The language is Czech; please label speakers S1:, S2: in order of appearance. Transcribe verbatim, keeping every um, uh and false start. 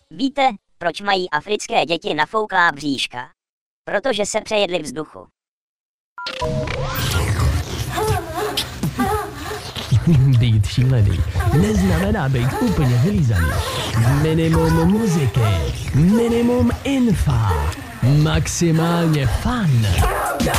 S1: Víte, proč mají africké děti nafouklá bříška? Protože se přejedli vzduchu.
S2: Být šílený neznamená být úplně vylízaný. Minimum muziky, minimum infa, maximálně fun.